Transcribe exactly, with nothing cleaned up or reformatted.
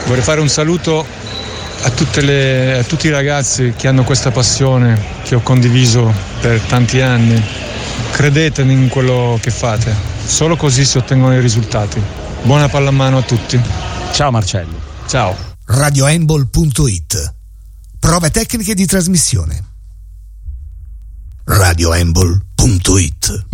Vorrei fare un saluto a, tutte le, a tutti i ragazzi che hanno questa passione che ho condiviso per tanti anni. Credete in quello che fate, solo così si ottengono i risultati. Buona pallamano a tutti. Ciao Marcello. Ciao. radio handball punto it. Prove tecniche di trasmissione. radio handball punto it.